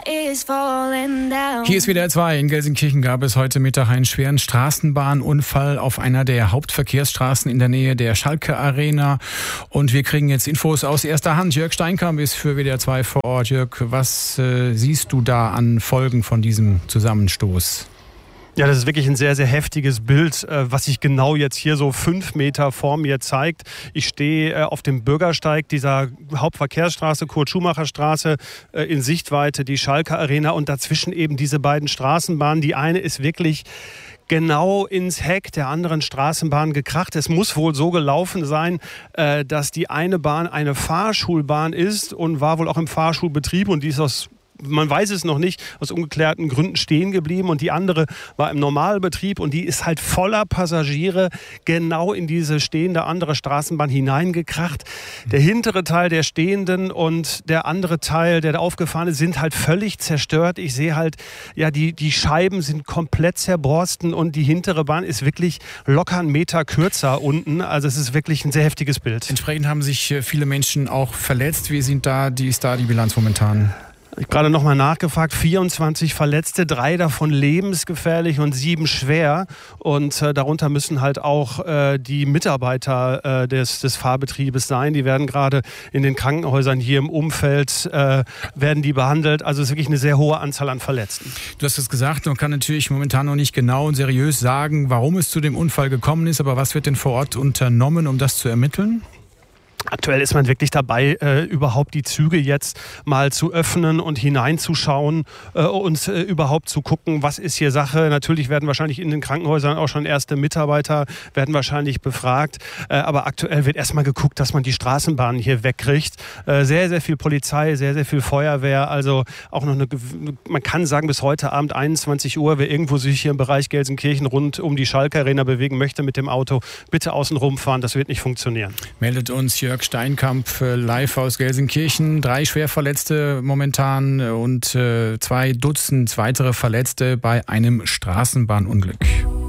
Hier ist WDR 2. In Gelsenkirchen gab es heute Mittag einen schweren Straßenbahnunfall auf einer der Hauptverkehrsstraßen in der Nähe der Schalke Arena. Und wir kriegen jetzt Infos aus erster Hand. Jörg Steinkamp ist für WDR 2 vor Ort. Jörg, was siehst du da an Folgen von diesem Zusammenstoß? Ja, das ist wirklich ein sehr, sehr heftiges Bild, was sich genau jetzt hier so 5 Meter vor mir zeigt. Ich stehe auf dem Bürgersteig dieser Hauptverkehrsstraße, Kurt-Schumacher-Straße, in Sichtweite die Schalke Arena und dazwischen eben diese beiden Straßenbahnen. Die eine ist wirklich genau ins Heck der anderen Straßenbahn gekracht. Es muss wohl so gelaufen sein, dass die eine Bahn eine Fahrschulbahn ist und war wohl auch im Fahrschulbetrieb und die ist man weiß es noch nicht, aus ungeklärten Gründen stehen geblieben und die andere war im Normalbetrieb und die ist halt voller Passagiere genau in diese stehende andere Straßenbahn hineingekracht. Der hintere Teil der stehenden und der andere Teil, der da aufgefahren ist, sind halt völlig zerstört. Ich sehe halt, ja, die Scheiben sind komplett zerborsten und die hintere Bahn ist wirklich locker 1 Meter kürzer unten. Also es ist wirklich ein sehr heftiges Bild. Entsprechend haben sich viele Menschen auch verletzt. Wie ist da die Bilanz momentan? Ich habe gerade nochmal nachgefragt, 24 Verletzte, 3 davon lebensgefährlich und 7 schwer. Und darunter müssen halt auch die Mitarbeiter des Fahrbetriebes sein. Die werden gerade in den Krankenhäusern hier im Umfeld werden die behandelt. Also es ist wirklich eine sehr hohe Anzahl an Verletzten. Du hast es gesagt, man kann natürlich momentan noch nicht genau und seriös sagen, warum es zu dem Unfall gekommen ist. Aber was wird denn vor Ort unternommen, um das zu ermitteln? Aktuell ist man wirklich dabei, überhaupt die Züge jetzt mal zu öffnen und hineinzuschauen und überhaupt zu gucken, was ist hier Sache. Natürlich werden wahrscheinlich in den Krankenhäusern auch schon erste Mitarbeiter, werden wahrscheinlich befragt. Aber aktuell wird erstmal geguckt, dass man die Straßenbahnen hier wegkriegt. Sehr, sehr viel Polizei, sehr, sehr viel Feuerwehr. Also auch noch man kann sagen, bis heute Abend 21 Uhr, wer irgendwo sich hier im Bereich Gelsenkirchen rund um die Schalke Arena bewegen möchte mit dem Auto, bitte außen rumfahren. Das wird nicht funktionieren. Meldet uns Jörg Steinkamp live aus Gelsenkirchen. 3 Schwerverletzte momentan und 2 Dutzend weitere Verletzte bei einem Straßenbahnunglück.